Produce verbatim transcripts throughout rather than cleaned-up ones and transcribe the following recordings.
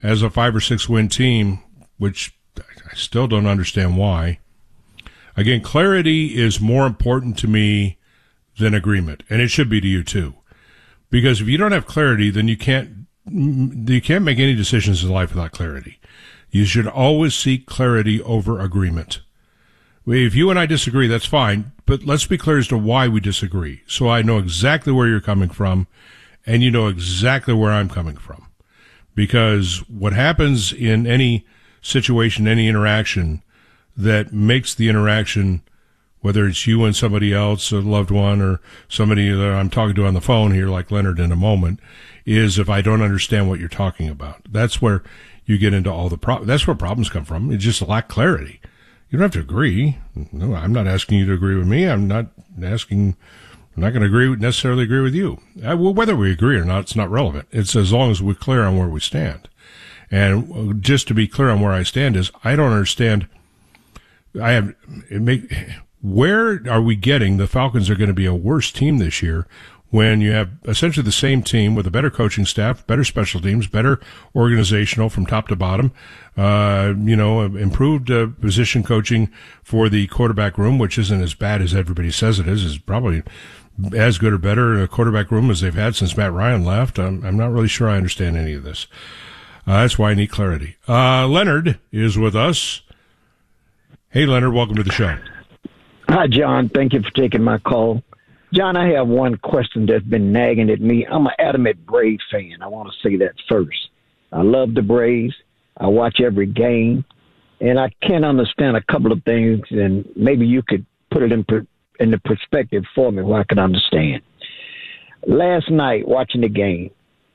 as a five or six win team, which I still don't understand why. Again, clarity is more important to me than agreement, and it should be to you too. Because if you don't have clarity, then you can't you can't make any decisions in life without clarity. You should always seek clarity over agreement. If you and I disagree, that's fine, but let's be clear as to why we disagree, so I know exactly where you're coming from, and you know exactly where I'm coming from. Because what happens in any situation, any interaction that makes the interaction, whether it's you and somebody else, a loved one, or somebody that I'm talking to on the phone here, like Leonard in a moment, is if I don't understand what you're talking about. That's where you get into all the problems. That's where problems come from. It just lack clarity. You don't have to agree. No, I'm not asking you to agree with me. I'm not asking, I'm not going to agree with, necessarily agree with you. I, well, whether we agree or not, it's not relevant. It's as long as we're clear on where we stand. And just to be clear on where I stand is, I don't understand. I have, it make, where are we getting the Falcons are going to be a worse team this year when you have essentially the same team with a better coaching staff, better special teams, better organizational from top to bottom, uh, you know, improved uh, position coaching for the quarterback room, which isn't as bad as everybody says it is, is probably as good or better a quarterback room as they've had since Matt Ryan left. I'm, I'm not really sure I understand any of this. Uh, that's why I need clarity. Uh, Leonard is with us. Hey, Leonard, welcome to the show. Hi, John. Thank you for taking my call. John, I have one question that's been nagging at me. I'm an adamant Braves fan. I want to say that first. I love the Braves. I watch every game, and I can't understand a couple of things, and maybe you could put it in per, in the perspective for me where I could understand. Last night, watching the game,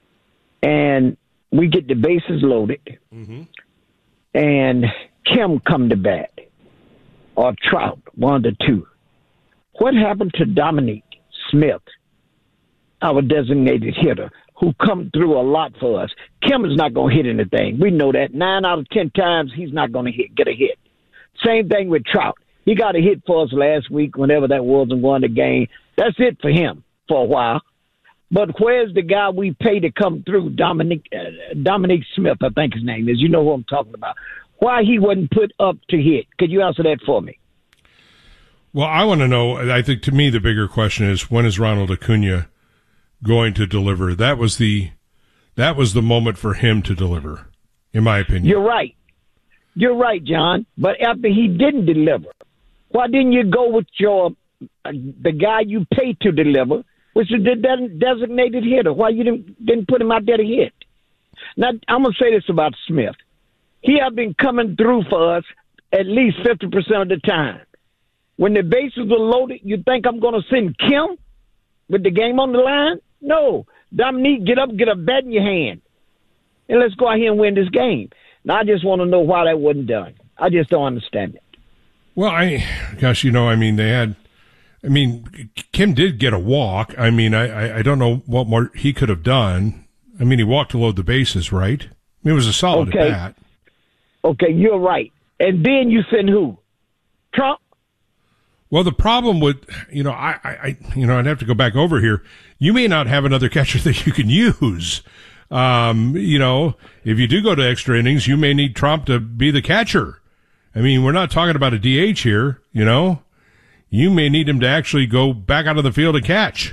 and we get the bases loaded, mm-hmm. and Kim come to bat, or Trout, one of the two. What happened to Dominique Smith, our designated hitter, who come through a lot for us? Kim is not going to hit anything. We know that. Nine out of ten times, he's not going to hit, get a hit. Same thing with Trout. He got a hit for us last week, whenever that was, and won the game. That's it for him for a while. But where's the guy we pay to come through, Dominique, uh, Dominique Smith, I think his name is. You know who I'm talking about. Why he wasn't put up to hit? Could you answer that for me? Well, I want to know, I think to me the bigger question is, when is Ronald Acuna going to deliver? That was the that was the moment for him to deliver, in my opinion. You're right. You're right, John. But after he didn't deliver, why didn't you go with your uh, the guy you paid to deliver, which is the de- designated hitter? Why you didn't, didn't put him out there to hit? Now, I'm going to say this about Smith. He has been coming through for us at least fifty percent of the time. When the bases are loaded, you think I'm going to send Kim with the game on the line? No. Dominique, get up, get a bat in your hand, and let's go out here and win this game. Now, I just want to know why that wasn't done. I just don't understand it. Well, I, gosh, you know, I mean, they had, I mean, Kim did get a walk. I mean, I, I, I don't know what more he could have done. I mean, he walked to load the bases, right? I mean, it was a solid okay. at bat. Okay, you're right. And then you send who? Trump? Well, the problem with, you know, I, I, you know, I'd have to go back over here. You may not have another catcher that you can use. Um, you know, if you do go to extra innings, you may need Trump to be the catcher. I mean, we're not talking about a D H here, you know. You may need him to actually go back out of the field and catch.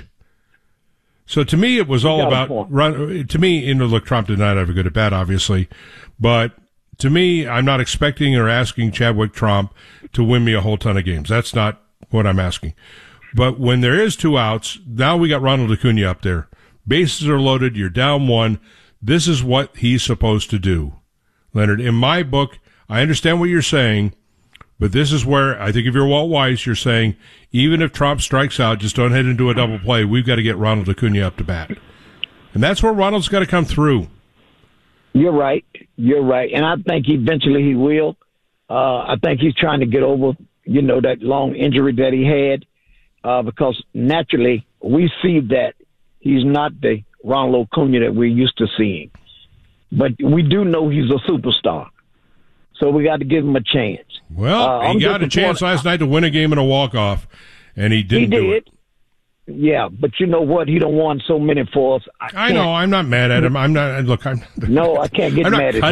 So to me, it was all about run. To me, you know, look, Trump did not have a good at bat, obviously, but to me, I'm not expecting or asking Chadwick Trump to win me a whole ton of games. That's not what I'm asking. But when there is two outs, now we got Ronald Acuna up there. Bases are loaded. You're down one. This is what he's supposed to do, Leonard. In my book, I understand what you're saying, but this is where I think if you're Walt Weiss, you're saying even if Trump strikes out, just don't head into a double play. We've got to get Ronald Acuna up to bat. And that's where Ronald's got to come through. You're right. You're right. And I think eventually he will. Uh, I think he's trying to get over, you know, that long injury that he had, uh, because naturally we see that he's not the Ronald Acuna that we're used to seeing. But we do know he's a superstar. So we got to give him a chance. Well, uh, he I'm got a chance last night to win a game in a walk-off, and he didn't he did. do it. Yeah, but you know what? He don't want so many for us. I, I know. I'm not mad at him. I'm not. Look, I'm. No, I can't get I'm mad not at